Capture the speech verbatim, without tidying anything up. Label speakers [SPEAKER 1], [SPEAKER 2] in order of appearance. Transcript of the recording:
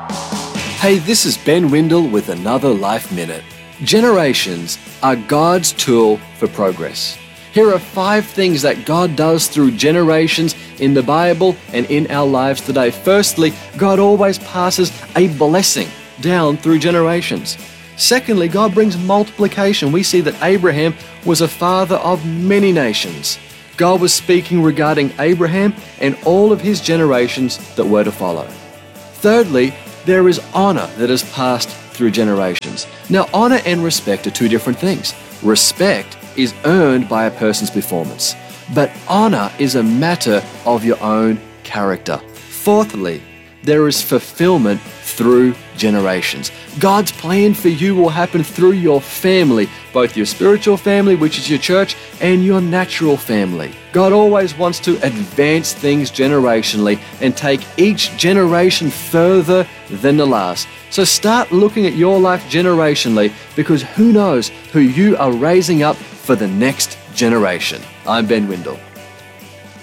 [SPEAKER 1] Hey, this is Ben Windle with another Life Minute. Generations are God's tool for progress. Here are five things that God does through generations in the Bible and in our lives today. Firstly, God always passes a blessing down through generations. Secondly, God brings multiplication. We see that Abraham was a father of many nations. God was speaking regarding Abraham and all of his generations that were to follow. Thirdly, there is honor that is passed through generations. Now, honor and respect are two different things. Respect is earned by a person's performance, but honor is a matter of your own character. Fourthly, there is fulfillment through generations. God's plan for you will happen through your family, both your spiritual family, which is your church, and your natural family. God always wants to advance things generationally and take each generation further than the last. So start looking at your life generationally, because who knows who you are raising up for the next generation. I'm Ben Windle.